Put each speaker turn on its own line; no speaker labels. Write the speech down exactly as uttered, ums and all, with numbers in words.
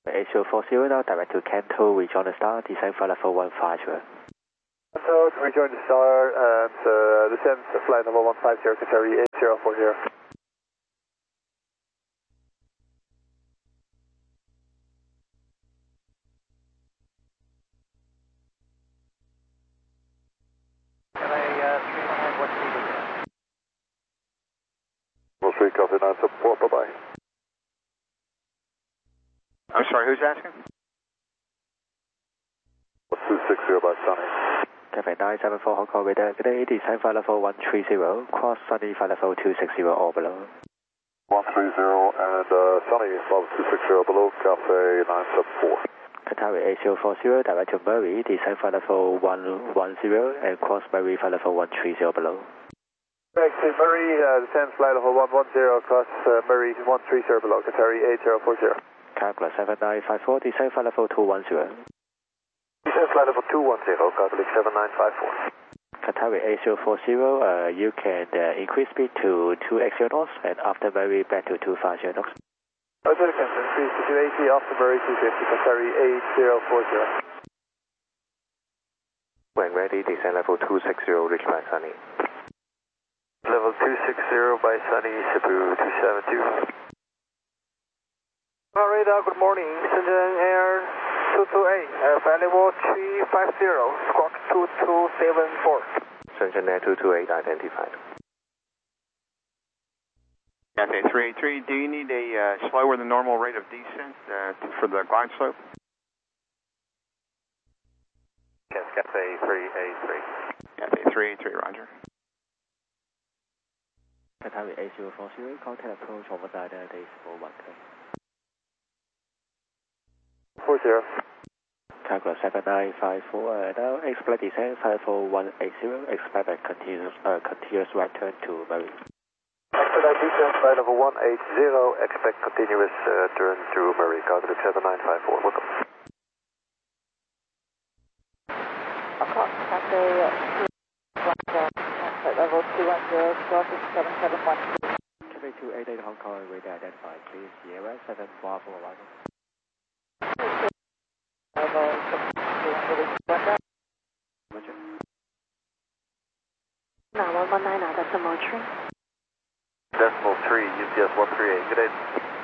A zero four zero now, direct to Kanto, rejoin the star, descend flight level one five zero.
So, to rejoin the star and uh, descend flight level one five zero, Qatari eight zero four zero.
Can I, uh, three one nine, what speed is it?
We'll three copy nine sub four, bye bye.
I'm sorry, who's asking?
two six zero by Sunny.
Cafe nine seven four Hong Kong radar, good day, descend flight level one three zero, cross Sunny flight level two six zero or below.
one three zero and uh, Sunny, level two six zero below, Cafe nine sub four.
Qatari eight zero four zero, direct to Murray, descend flight level one one zero and cross Murray flight level one three zero below.
Correct, Murray, uh, descend flight level one one zero, cross uh, Murray one three zero below, Qatari eight zero four zero.
Calcula seven nine five four, descend flight level two one zero.
Descend flight level two one zero, Catholic seven nine five four.
Qatari eight zero four zero, uh, you can uh, increase speed to two X zero knots and after Murray back to two five zero knots.
Hotel Cancel, increase to two eighty, after Murray two fifty, Qatari eight zero four zero.
When ready, descend level two six zero, reach by Sunny.
Level two six zero by Sunny, Cebu two seven two.
Well, radar, good morning, Shenzhen Air two two eight, uh, flight level three five zero, squawk two two seven four.
Shenzhen Air two two eight identified.
Cathay three eight three, do you need a uh, slower than normal rate of descent uh, for the glide slope?
Yes, Cathay three eight three.
Cathay three eight three, roger.
Qatari eight zero four zero, contact approach over data days for one K.
four zero.
Calcula seven nine five four, uh, now expect descent five four one eight zero, expect a continuous, uh, continuous right turn to Murray.
Expedite descent flight level one eight zero, expect continuous uh, turn through Murray, Catholic seven nine five four, welcome.
Across Cathay flight level two one zero, squawk seven seven one.
Cafe two eight eight Hong Kong, radar identified, please, Sierra seven four four arrival.
Level
Roger.
nine one one nine, decimal three.
Decimal three, U P S one three eight, good day.